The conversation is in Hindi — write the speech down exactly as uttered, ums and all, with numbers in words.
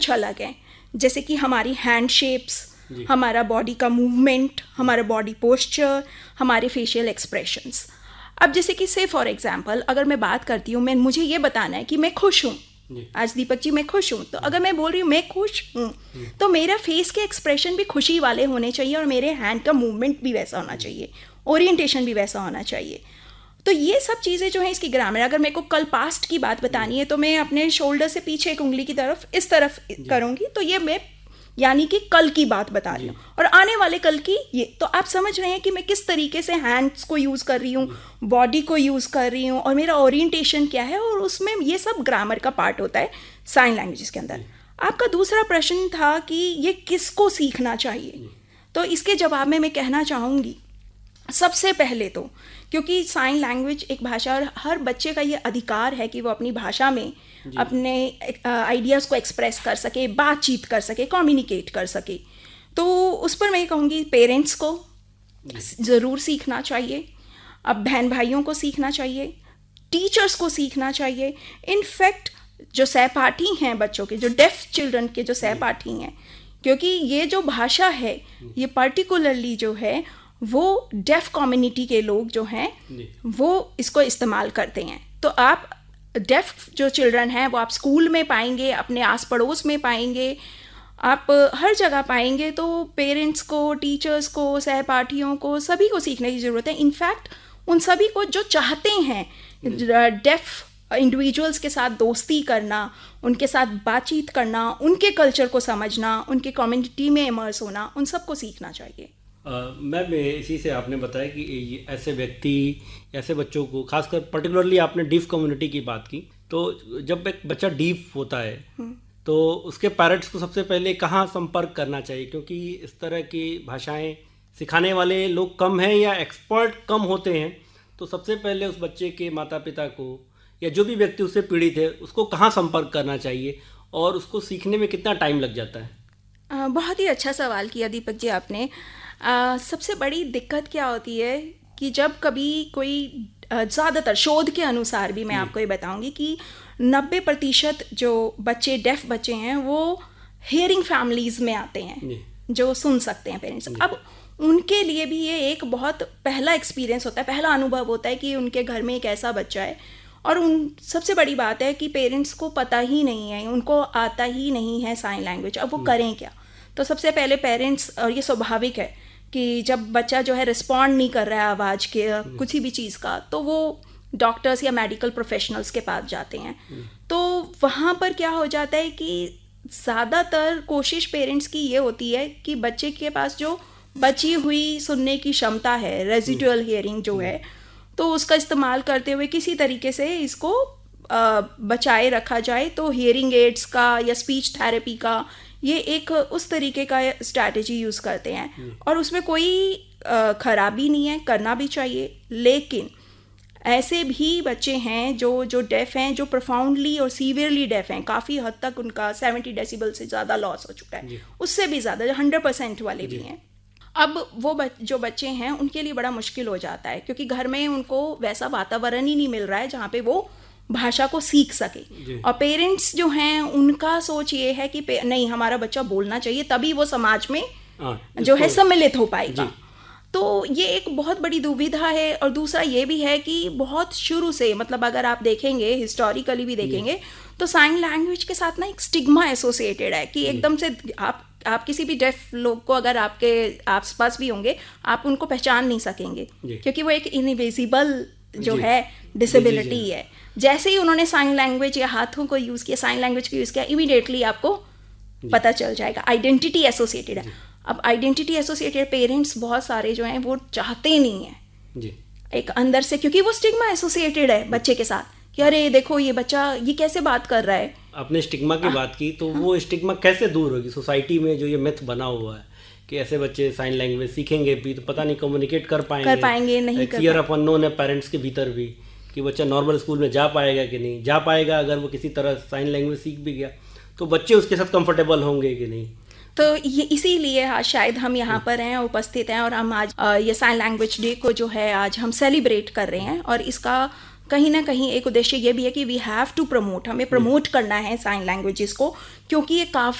अलग हैं, जैसे कि हमारी हैंड शेप्स, हमारा बॉडी का मूवमेंट, हमारा बॉडी पोस्चर, हमारे फेशियल एक्सप्रेशंस। अब जैसे कि से फॉर एग्जांपल अगर मैं बात करती हूँ, मैं मुझे ये बताना है कि मैं खुश हूँ, आज दीपक जी मैं खुश हूँ, तो अगर मैं बोल रही हूँ मैं खुश हूँ, तो मेरा फेस के एक्सप्रेशन भी खुशी वाले होने चाहिए और मेरे हैंड का मूवमेंट भी वैसा होना चाहिए, ओरिएंटेशन भी वैसा होना चाहिए। तो ये सब चीज़ें जो हैं इसकी ग्रामर, अगर मेरे को कल पास्ट की बात बतानी है तो मैं अपने शोल्डर से पीछे एक उंगली की तरफ इस तरफ करूँगी, तो ये मैं यानी कि कल की बात बता रही हूँ, और आने वाले कल की ये। तो आप समझ रहे हैं कि मैं किस तरीके से हैंड्स को यूज़ कर रही हूँ, बॉडी को यूज़ कर रही हूँ, और मेरा ओरिएंटेशन क्या है, और उसमें ये सब ग्रामर का पार्ट होता है साइन लैंग्वेज के अंदर। आपका दूसरा प्रश्न था कि ये किसको सीखना चाहिए, तो इसके जवाब में मैं कहना चाहूँगी सबसे पहले तो क्योंकि साइन लैंग्वेज एक भाषा, और हर बच्चे का ये अधिकार है कि वो अपनी भाषा में अपने आइडियाज़ को एक्सप्रेस कर सके, बातचीत कर सके, कम्युनिकेट कर सके। तो उस पर मैं कहूँगी पेरेंट्स को ज़रूर सीखना चाहिए, अब बहन भाइयों को सीखना चाहिए, टीचर्स को सीखना चाहिए। इनफैक्ट जो सहपाठी हैं बच्चों के, जो डेफ चिल्ड्रन के जो सहपाठी हैं, क्योंकि ये जो भाषा है ये पर्टिकुलरली जो है वो डेफ कम्युनिटी के लोग जो हैं वो इसको इस्तेमाल करते हैं। तो आप डेफ जो चिल्ड्रन हैं वो आप स्कूल में पाएंगे, अपने आस पड़ोस में पाएंगे, आप हर जगह पाएंगे। तो पेरेंट्स को, टीचर्स को, सहपाठियों को, सभी को सीखने की ज़रूरत है। इनफैक्ट उन सभी को जो चाहते हैं डेफ इंडिविजुअल्स के साथ दोस्ती करना, उनके साथ बातचीत करना, उनके कल्चर को समझना, उनके कम्युनिटी में इमर्स होना, उन सबको सीखना चाहिए। मैम इसी से आपने बताया कि ऐसे व्यक्ति, ऐसे बच्चों को, खासकर पर्टिकुलरली आपने डीफ कम्युनिटी की बात की, तो जब एक बच्चा डीफ होता है तो उसके पेरेंट्स को सबसे पहले कहाँ संपर्क करना चाहिए, क्योंकि इस तरह की भाषाएं सिखाने वाले लोग कम हैं या एक्सपर्ट कम होते हैं। तो सबसे पहले उस बच्चे के माता पिता को या जो भी व्यक्ति उससे पीड़ित है उसको कहाँ संपर्क करना चाहिए और उसको सीखने में कितना टाइम लग जाता है? आ, बहुत ही अच्छा सवाल किया दीपक जी आपने। आ, सबसे बड़ी दिक्कत क्या होती है कि जब कभी कोई, ज़्यादातर शोध के अनुसार भी मैं आपको ये बताऊंगी कि नब्बे प्रतिशत जो बच्चे डेफ बच्चे हैं वो हियरिंग फैमिलीज़ में आते हैं, जो सुन सकते हैं पेरेंट्स। अब उनके लिए भी ये एक बहुत पहला एक्सपीरियंस होता है, पहला अनुभव होता है कि उनके घर में एक ऐसा बच्चा है, और उन सबसे बड़ी बात है कि पेरेंट्स को पता ही नहीं है, उनको आता ही नहीं है साइन लैंग्वेज। अब वो करें क्या? तो सबसे पहले पेरेंट्स, और ये स्वाभाविक है कि जब बच्चा जो है रिस्पॉन्ड नहीं कर रहा है आवाज़ के, किसी भी चीज़ का, तो वो डॉक्टर्स या मेडिकल प्रोफेशनल्स के पास जाते हैं। तो वहाँ पर क्या हो जाता है कि ज़्यादातर कोशिश पेरेंट्स की ये होती है कि बच्चे के पास जो बची हुई सुनने की क्षमता है, रेजिडुअल हियरिंग जो है, तो उसका इस्तेमाल करते हुए किसी तरीके से इसको आ, बचाए रखा जाए। तो हियरिंग एड्स का या स्पीच थेरेपी का ये एक उस तरीके का स्ट्रैटेजी यूज़ करते हैं, और उसमें कोई आ, खराबी नहीं है, करना भी चाहिए। लेकिन ऐसे भी बच्चे हैं जो जो डेफ हैं, जो प्रोफाउंडली और सीवियरली डेफ हैं, काफ़ी हद तक उनका सेवेंटी डेसिबल से ज़्यादा लॉस हो चुका है, उससे भी ज़्यादा, जो हंड्रेड परसेंट वाले भी हैं। अब वो बच, जो बच्चे हैं उनके लिए बड़ा मुश्किल हो जाता है, क्योंकि घर में उनको वैसा वातावरण ही नहीं मिल रहा है जहाँ पे वो भाषा को सीख सके। और पेरेंट्स जो हैं उनका सोच ये है कि नहीं, हमारा बच्चा बोलना चाहिए, तभी वो समाज में आ, जो है सम्मिलित हो पाएगा। तो ये एक बहुत बड़ी दुविधा है। और दूसरा ये भी है कि बहुत शुरू से, मतलब अगर आप देखेंगे, हिस्टोरिकली भी देखेंगे, तो साइन लैंग्वेज के साथ ना एक स्टिग्मा एसोसिएटेड है कि एकदम से आप आप किसी भी डेफ लोग को अगर आपके आसपास भी होंगे, आप उनको पहचान नहीं सकेंगे, क्योंकि वो एक इनविजिबल जो है डिसेबिलिटी है। जैसे ही उन्होंने साइन लैंग्वेज या हाथों को यूज़ किया, साइन लैंग्वेज को यूज़ किया, इमीडिएटली आपको पता चल जाएगा। आइडेंटिटी एसोसिएटेड है। अब आइडेंटिटी एसोसिएटेड पेरेंट्स बहुत सारे जो हैं वो चाहते नहीं हैं एक अंदर से, क्योंकि वो स्टिग्मा एसोसिएटेड है बच्चे के साथ कि अरे देखो ये बच्चा ये कैसे बात कर रहा है। आपने स्टिग्मा की बात की, तो वो स्टिग्मा कैसे दूर होगी? सोसाइटी में जो ये मिथ बना हुआ है कि ऐसे बच्चे साइन लैंग्वेज सीखेंगे भी तो पता नहीं कम्युनिकेट कर पाएंगे कर पाएंगे नहीं, फियर ऑफ अननोन है पेरेंट्स के भीतर भी कि बच्चा नॉर्मल स्कूल में जा पाएगा कि नहीं जा पाएगा। अगर वो किसी तरह साइन लैंग्वेज सीख भी गया तो बच्चे उसके साथ कंफर्टेबल होंगे कि नहीं। तो ये इसीलिए आज शायद हम यहाँ पर हैं, उपस्थित हैं, और हम आज ये साइन लैंग्वेज डे को जो है आज हम सेलिब्रेट कर रहे हैं। और इसका कहीं ना कहीं एक उद्देश्य ये भी है कि वी हैव टू प्रमोट, हमें प्रमोट करना है साइन लैंग्वेजेस को, क्योंकि ये काफ़ी